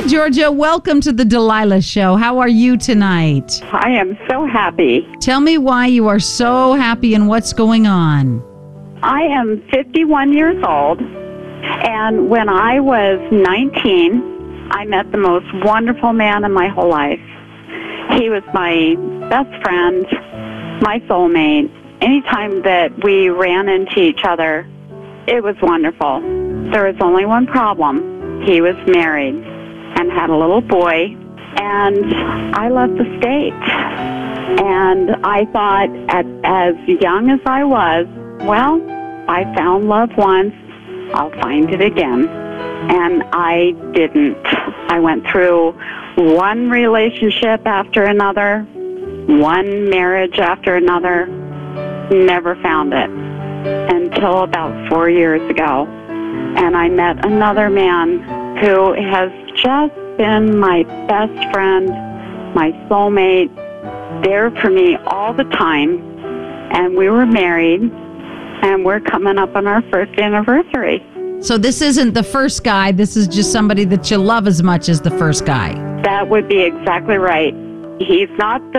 Georgia. Welcome to the Delilah Show. How are you tonight? I am so happy. Tell me why you are so happy and what's going on. I am 51 years old, and when I was 19, I met the most wonderful man in my whole life. He was my best friend, my soulmate. Anytime that we ran into each other, it was wonderful. There was only one problem. He was married and had a little boy, and I left the state. And I thought, as young as I was, well, I found love once, I'll find it again. And I didn't. I went through one relationship after another, one marriage after another, never found it until about 4 years ago. And I met another man who has just been my best friend, my soulmate, there for me all the time. And we were married, and we're coming up on our first anniversary. So this isn't the first guy. This is just somebody that you love as much as the first guy. That would be exactly right. He's not the